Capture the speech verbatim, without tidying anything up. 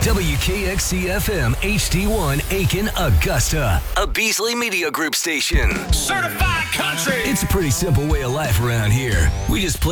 W K X C F M H D one Aiken, Augusta, a Beasley Media Group station. Certified country. It's a pretty simple way of life around here. We just play